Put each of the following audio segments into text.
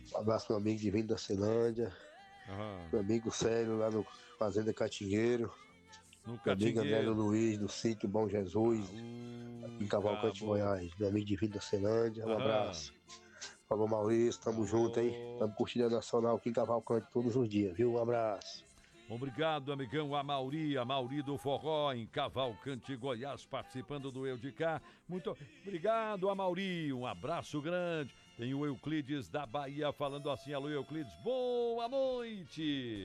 Um abraço pro meu amigo Divino da Celândia, Aham. meu amigo Célio lá no Fazenda Catingueiro, No meu amigo André Catingueiro. Luiz do sítio Bom Ah, Jesus, aqui em Cavalcante, cabo. Goiás. Meu amigo Divino da Celândia, um Aham. abraço. Falou, Maurício, tamo junto, hein? Falou. Tamo curtindo a Nacional aqui em Cavalcante todos os dias, viu? Um abraço. Obrigado, amigão. A Mauri do Forró, em Cavalcante, Goiás, participando do Eu de Cá. Muito obrigado, Mauri. Um abraço grande. Tem o Euclides da Bahia falando assim. Alô, Euclides. Boa noite.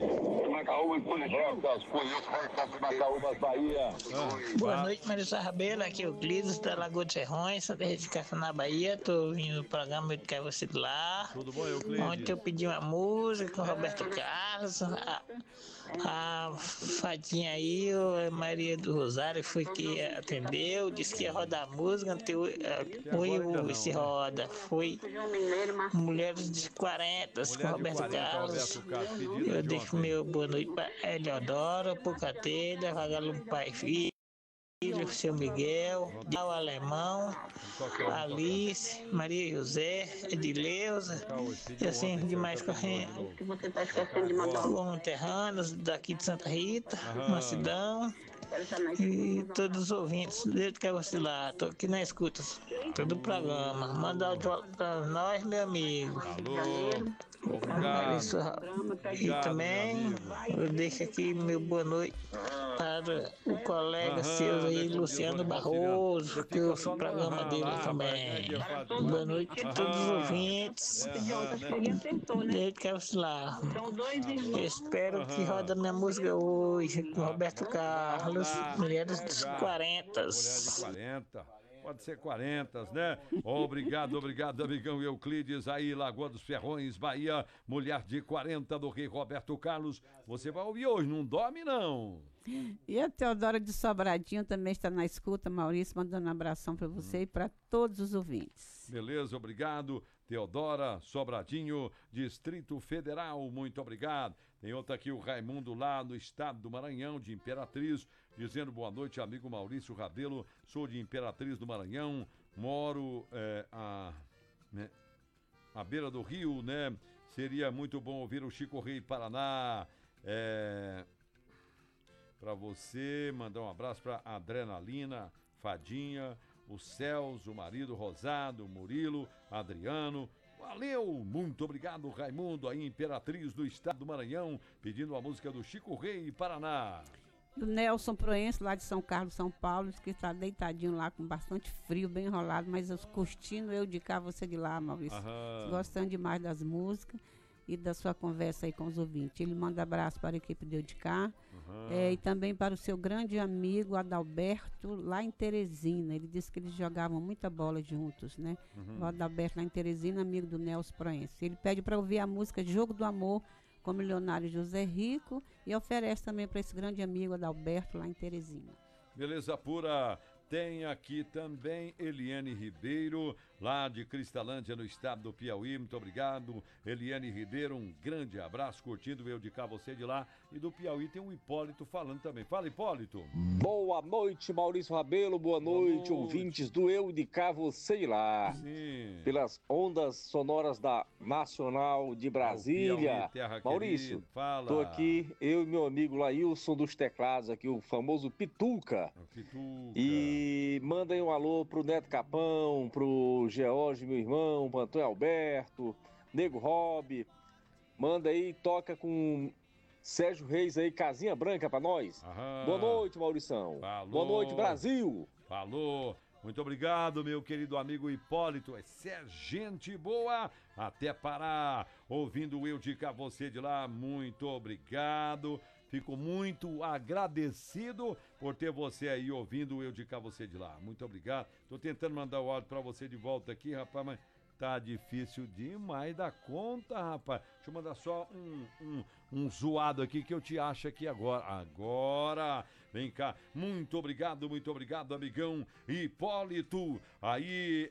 Boa noite, Marisa Rabelo. Aqui é o Glides da Lagoa de Serrões, Santa Rita de Castro, na Bahia. Tô vindo no programa de Quer Você de Lá. Tudo bom, Ontem Euclides? eu pedi uma música com o Roberto Carlos. A fadinha aí, a Maria do Rosário, foi que atendeu, disse que ia rodar a música. Se roda. Foi Mulheres de 40 com Mulher de Roberto 40, Carlos. Roberto Carlos, pedida Eu de deixo ontem. meu boa noite para Eleodoro, Pucatelha, Vagalume Pai e Filho, Seu Miguel, Dal Alemão, Alice, Maria José, Edileuza, e assim demais correndo. Vamos Terranos, daqui de Santa Rita, Mansidão, e todos os ouvintes, desde que você lá, tô aqui na escuta, todo o programa. Manda áudio pra nós, meu amigo. Alô. Obrigado. E também eu deixo aqui meu boa noite para o colega seu aí, Luciano Barroso, que eu ouço o programa dele também. Boa noite a todos os ouvintes. Desde que você lá. Eu espero que roda minha música hoje com Roberto Carlos, Mulheres dos 40. Mulher de 40. Pode ser 40, né? Obrigado, amigão Euclides, aí, Lagoa dos Ferrões, Bahia, Mulher de 40 do Rei Roberto Carlos. Você vai ouvir hoje, não dorme não. E a Teodora de Sobradinho também está na escuta, Maurício, mandando um abração para você e para todos os ouvintes. Beleza, obrigado. Teodora Sobradinho, Distrito Federal, muito obrigado. Tem outra aqui, o Raimundo, lá no estado do Maranhão, de Imperatriz, dizendo boa noite, amigo Maurício Rabelo, sou de Imperatriz do Maranhão, moro à beira do rio, né? Seria muito bom ouvir o Chico Rei Paraná. Para você, mandar um abraço para Adrenalina, Fadinha, o Celso, o marido Rosado, Murilo, Adriano. Valeu, muito obrigado, Raimundo, aí Imperatriz do estado do Maranhão, pedindo a música do Chico Rei Paraná. E o Nelson Proenço, lá de São Carlos, São Paulo, que está deitadinho lá com bastante frio, bem enrolado, mas eu curtindo Eu de Cá, Você de Lá, Maurício. Gostando demais das músicas e da sua conversa aí com os ouvintes. Ele manda abraço para a equipe de Eu de Cá e também para o seu grande amigo Adalberto, lá em Teresina. Ele disse que eles jogavam muita bola juntos, né? O Adalberto lá em Teresina, amigo do Nelson Proenço. Ele pede para ouvir a música Jogo do Amor, com o milionário José Rico, e oferece também para esse grande amigo Adalberto lá em Teresina. Beleza pura. Tem aqui também Eliane Ribeiro, lá de Cristalândia, no estado do Piauí. Muito obrigado, Eliane Ribeiro. Um grande abraço, curtindo Eu de Cá, Você de Lá. E do Piauí tem o Hipólito falando também. Fala, Hipólito. Boa noite, Maurício Rabelo. Boa noite, ouvintes do Eu de Cá, Você de Lá. Sim. Pelas ondas sonoras da Nacional de Brasília. Piauí, Maurício, querido, fala. tô aqui, eu e meu amigo Laílson dos teclados, aqui, o famoso Pituca. E manda aí um alô pro Neto Capão, pro George, meu irmão, pro Antônio Alberto, Nego Rob. Manda aí, toca com Sérgio Reis aí, Casinha Branca pra nós. Boa noite, Maurição. Falou. Boa noite, Brasil. Falou. Muito obrigado, meu querido amigo Hipólito. É gente boa. Até Pará. Ouvindo o Eu de Cá, Você de Lá. Muito obrigado. Fico muito agradecido por ter você aí ouvindo o Eu de Cá, Você de Lá. Muito obrigado. Tô tentando mandar o áudio pra você de volta aqui, rapaz, mas tá difícil demais da conta, rapaz. Deixa eu mandar só um zoado aqui que eu te acho aqui agora. Agora, vem cá. Muito obrigado, amigão Hipólito. Aí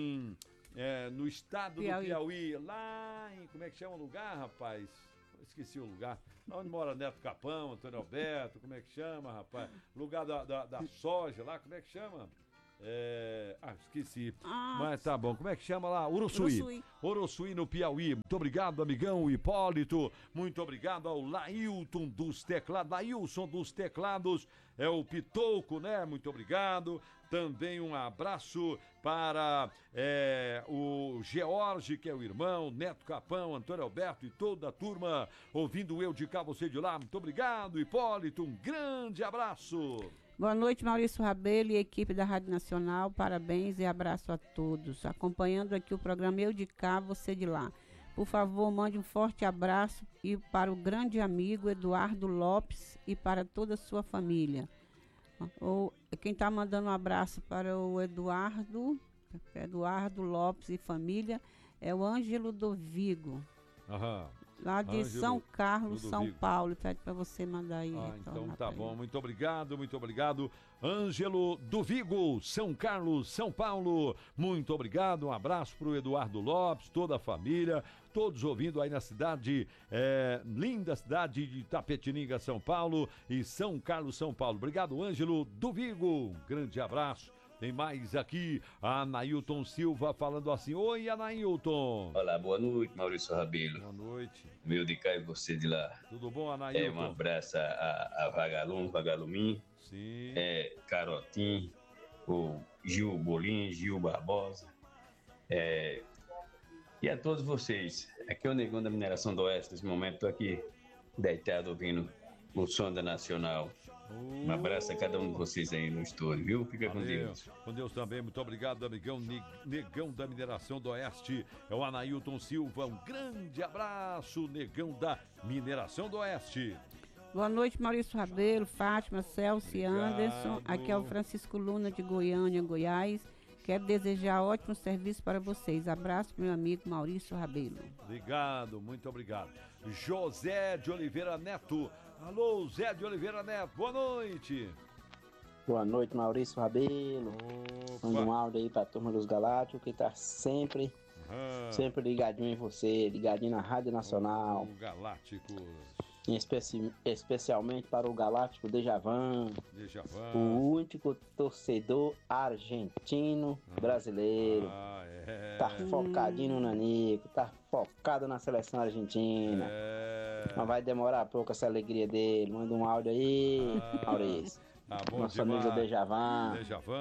no estado do Piauí, lá em... Como é que chama o lugar, rapaz? Esqueci o lugar. Onde mora Neto Capão, Antônio Alberto, como é que chama, rapaz? Lugar da soja lá, como é que chama? Esqueci. Mas tá bom. Como é que chama lá? Uruçuí. Uruçuí no Piauí. Muito obrigado, amigão Hipólito. Muito obrigado ao Lailton dos Teclados. Lailson dos Teclados. É o Pitoco, né? Muito obrigado. Também um abraço para o George, que é o irmão, Neto Capão, Antônio Alberto e toda a turma ouvindo eu de cá, você de lá. Muito obrigado, Hipólito. Um grande abraço. Boa noite, Maurício Rabelo e equipe da Rádio Nacional. Parabéns e abraço a todos. Acompanhando aqui o programa Eu de Cá, Você de Lá. Por favor, mande um forte abraço e para o grande amigo Eduardo Lopes e para toda a sua família. Quem está mandando um abraço para o Eduardo Lopes e família é o Ângelo do Vigo. Lá de Ângelo, São Carlos, São Paulo. Pede para você mandar aí. Então tá bom. Muito obrigado, muito obrigado. Ângelo do Vigo, São Carlos, São Paulo. Muito obrigado. Um abraço para o Eduardo Lopes, toda a família, todos ouvindo aí na cidade, linda cidade de Itapetininga, São Paulo e São Carlos, São Paulo. Obrigado, Ângelo do Vigo. Um grande abraço. Tem mais aqui, a Anailton Silva falando assim. Oi, Anailton. Olá, boa noite, Maurício Rabelo. Boa noite. Meu de cá e você de lá. Tudo bom, Anailton? Um abraço a Vagalum, Vagalumim. Sim. Carotim, o Gil Bolim, Gil Barbosa. E a todos vocês. Aqui é o Negão da Mineração do Oeste. Nesse momento estou aqui deitado ouvindo o som da Nacional. Um abraço a cada um de vocês aí no estúdio, viu? Fica com Deus. Com Deus também. Muito obrigado, amigão Negão da Mineração do Oeste. É o Anailton Silva. Um grande abraço, Negão da Mineração do Oeste. Boa noite, Maurício Rabelo, Fátima, Celso e Anderson. Aqui é o Francisco Luna de Goiânia, Goiás. Quero desejar ótimo serviço para vocês. Abraço, meu amigo Maurício Rabelo. Obrigado, muito obrigado. José de Oliveira Neto. Alô, Zé de Oliveira Neto, boa noite. Boa noite, Maurício Rabelo. Manda um áudio aí pra turma dos Galácticos, que tá sempre ligadinho em você, ligadinho na Rádio Nacional. Galácticos. Especialmente para o Galáctico Dejavan, o único torcedor argentino brasileiro. Tá focadinho no Nanico, tá focado na seleção argentina. Mas vai demorar pouco essa alegria dele. Manda um áudio aí, Maurício. Nosso amigo Dejavan.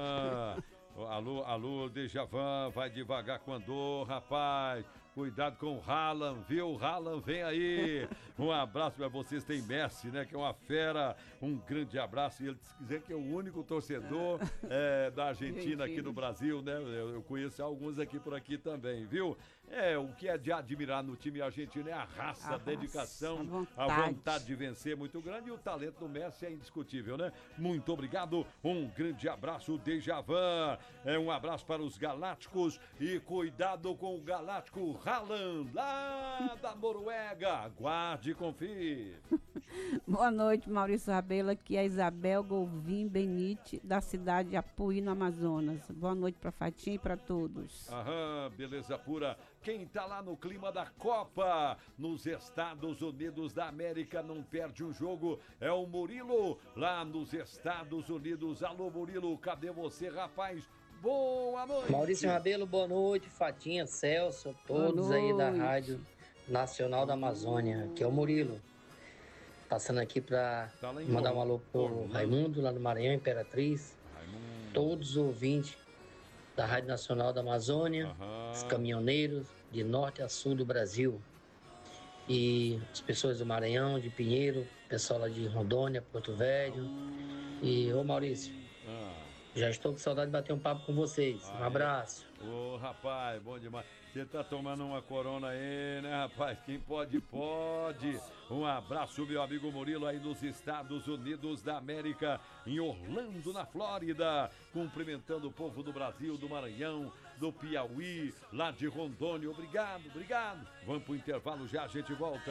Alô, Dejavan, vai devagar com andor, rapaz. Cuidado com o Haaland, viu? O Haaland vem aí. Um abraço para vocês. Tem Messi, né? Que é uma fera. Um grande abraço. E ele dizer que é o único torcedor da Argentina aqui no Brasil, né? Eu conheço alguns aqui por aqui também, viu? O que é de admirar no time argentino é a raça, a dedicação, a vontade de vencer muito grande, e o talento do Messi é indiscutível, né? Muito obrigado, um grande abraço, Dejavan. Um abraço para os Galácticos e cuidado com o Galáctico Haaland, lá da Noruega. Aguarde e confie. Boa noite, Maurício Rabelo. Aqui é a Isabel Golvin Benite, da cidade de Apuí, no Amazonas. Boa noite para Fatinha e para todos. Beleza pura. Quem tá lá no clima da Copa, nos Estados Unidos da América, não perde um jogo, é o Murilo, lá nos Estados Unidos. Alô, Murilo, cadê você, rapaz? Boa noite. Maurício Rabelo, boa noite. Fatinha, Celso, todos aí da Rádio Nacional da Amazônia. Aqui é o Murilo. Passando aqui para mandar um alô pro Raimundo, lá no Maranhão, Imperatriz. Todos os ouvintes da Rádio Nacional da Amazônia, os caminhoneiros de norte a sul do Brasil. E as pessoas do Maranhão, de Pinheiro, pessoal lá de Rondônia, Porto Velho. E, ô Maurício, já estou com saudade de bater um papo com vocês. Um abraço. Ô, rapaz, bom demais. Você tá tomando uma corona aí, né, rapaz? Quem pode, pode. Um abraço, meu amigo Murilo, aí nos Estados Unidos da América, em Orlando, na Flórida. Cumprimentando o povo do Brasil, do Maranhão, do Piauí, lá de Rondônia. Obrigado, obrigado. Vamos pro intervalo já, a gente volta.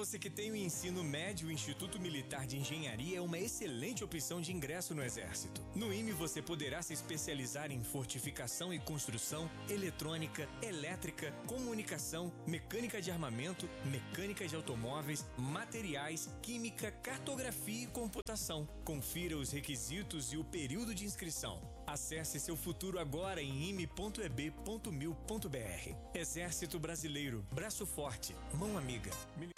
você que tem o ensino médio, o Instituto Militar de Engenharia é uma excelente opção de ingresso no Exército. No IME você poderá se especializar em fortificação e construção, eletrônica, elétrica, comunicação, mecânica de armamento, mecânica de automóveis, materiais, química, cartografia e computação. Confira os requisitos e o período de inscrição. Acesse seu futuro agora em ime.eb.mil.br. Exército Brasileiro, braço forte, mão amiga.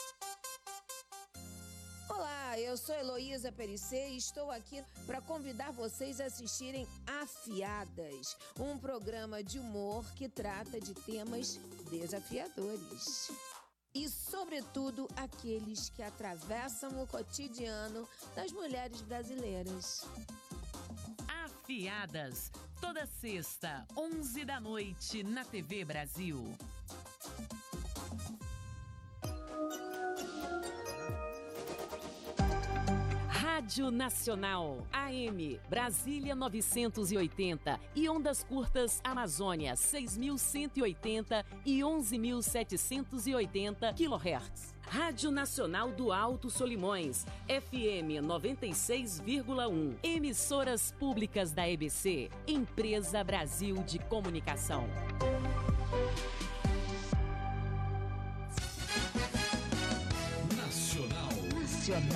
Olá, eu sou Heloísa Perissé e estou aqui para convidar vocês a assistirem Afiadas, um programa de humor que trata de temas desafiadores. E, sobretudo, aqueles que atravessam o cotidiano das mulheres brasileiras. Afiadas, toda sexta, 11 da noite, na TV Brasil. Rádio Nacional, AM, Brasília 980 e ondas curtas Amazônia 6.180 e 11.780 kHz. Rádio Nacional do Alto Solimões, FM 96,1. Emissoras públicas da EBC, Empresa Brasil de Comunicação. Nacional.